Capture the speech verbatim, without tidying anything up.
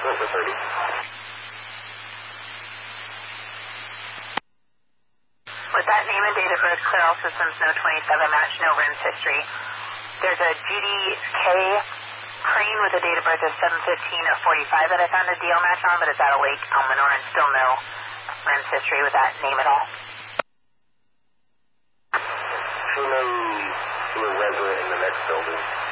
four for thirty. With that name and date of birth, clear all systems, no twenty-seven match, no R I M S history. There's a Judy K. Crane with a date of birth of seven fifteen of forty-five that I found a D L match on, but it's out of Lake Elminor and still no R I M S history with that name at all. She may be a resident in the next building.